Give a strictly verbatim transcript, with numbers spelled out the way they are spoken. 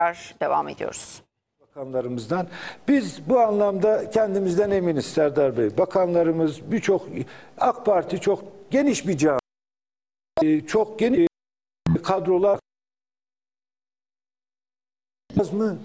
devam ediyoruz. Bakanlarımızdan. Biz bu anlamda kendimizden eminiz Serdar Bey. Bakanlarımız birçok, AK Parti çok geniş bir cami, çok geniş kadrolar mı?